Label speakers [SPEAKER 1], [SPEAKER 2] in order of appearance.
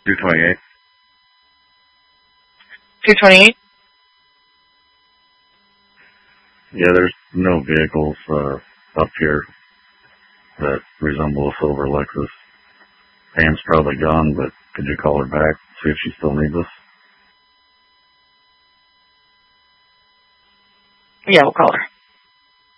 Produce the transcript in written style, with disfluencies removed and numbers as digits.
[SPEAKER 1] 228.
[SPEAKER 2] 228?
[SPEAKER 1] Yeah, there's no vehicles up here that resemble a silver Lexus. Pam's probably gone, but could you call her back, see if she still needs us?
[SPEAKER 2] Yeah, we'll call her.